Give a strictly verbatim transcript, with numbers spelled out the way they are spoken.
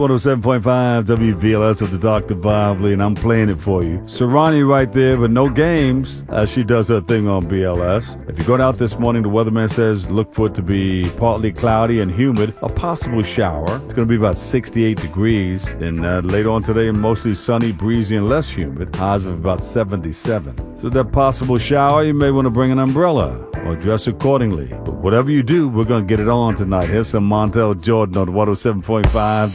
one oh seven point five W B L S with the Doctor Bob Lee, and I'm playing it for you. Serrani right there, but no games as she does her thing on B L S. If you're going out this morning, the weatherman says look for it to be partly cloudy and humid, a possible shower. It's going to be about sixty-eight degrees. Then uh, later on today, mostly sunny, breezy, and less humid. Highs of about seventy-seven. So that possible shower, you may want to bring an umbrella or dress accordingly. But whatever you do, we're going to get it on tonight. Here's some Montel Jordan on one oh seven point five.